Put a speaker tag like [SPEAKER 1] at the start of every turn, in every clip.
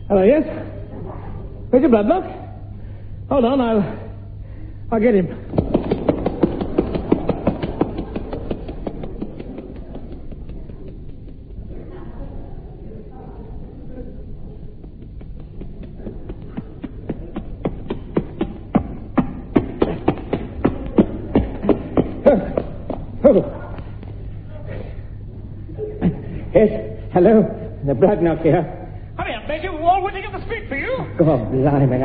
[SPEAKER 1] Hello, yes? Major Bloodlock? Hold on, I'll get him.
[SPEAKER 2] Yes, hello, the Bloodlock here.
[SPEAKER 1] Hurry up, Major, we're all waiting at the street for you.
[SPEAKER 2] God, blimey.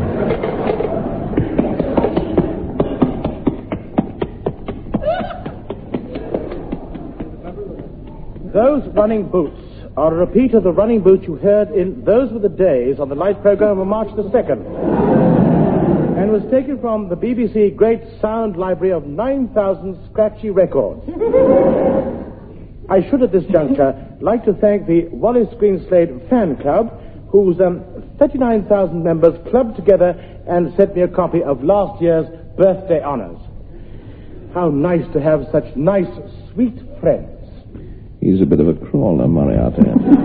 [SPEAKER 3] Those running boots are a repeat of the running boots you heard in Those Were the Days on the light program of March the 2nd, and was taken from the BBC Great Sound Library of 9,000 scratchy records. I should at this juncture like to thank the Wallace Greenslade Fan Club, whose 39,000 members clubbed together and sent me a copy of last year's birthday honors. How nice to have such nice, sweet friends.
[SPEAKER 4] He's a bit of a crawler, Moriarty.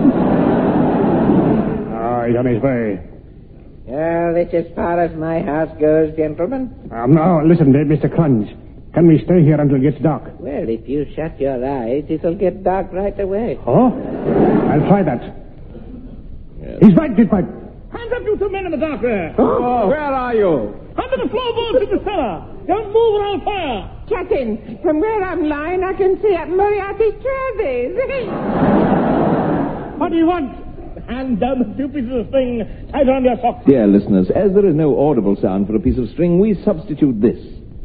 [SPEAKER 5] He's on his way.
[SPEAKER 2] Well, that's as far as my house goes, gentlemen.
[SPEAKER 5] Now, listen, Mr. Crunch. Can we stay here until it gets dark?
[SPEAKER 2] Well, if you shut your eyes, it'll get dark right away.
[SPEAKER 5] Oh? I'll try that. Yes. He's right, Ditpipe.
[SPEAKER 1] Hands up, you two men in the dark there.
[SPEAKER 4] Oh, where are you?
[SPEAKER 1] Under the floorboards in the cellar. Don't move or I'll fire.
[SPEAKER 6] Captain, from where I'm lying, I can see up Moriarty's trousers.
[SPEAKER 1] What do you want? Hand down 2 pieces of string tied around your socks.
[SPEAKER 4] Dear listeners, as there is no audible sound for a piece of string, we substitute this.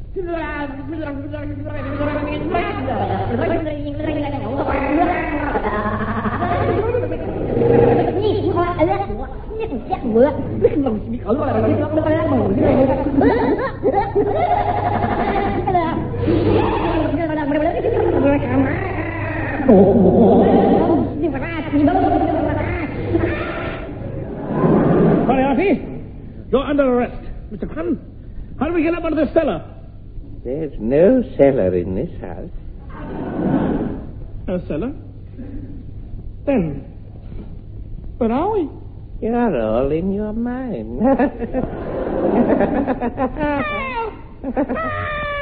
[SPEAKER 1] Moriarty, you're under arrest. Mr. Crumb, how do we get up out of this cellar?
[SPEAKER 2] There's no cellar in this house.
[SPEAKER 1] No cellar? Then, where are we?
[SPEAKER 2] You're all in your mind.
[SPEAKER 6] Help! Help!